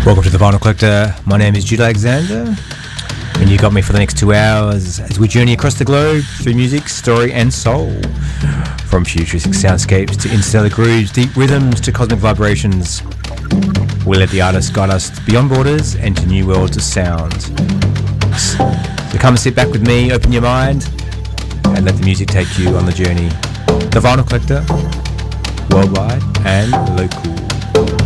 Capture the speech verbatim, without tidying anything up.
Welcome to the Vinyl Collector. My name is Jude Alexander, and you got me for the next two hours as we journey across the globe through music, story, and soul. From futuristic soundscapes to interstellar grooves, deep rhythms to cosmic vibrations, we let the artist guide us beyond borders and to new worlds of sound. So come and sit back with me, open your mind, and let the music take you on the journey. The Vinyl Collector, worldwide and local.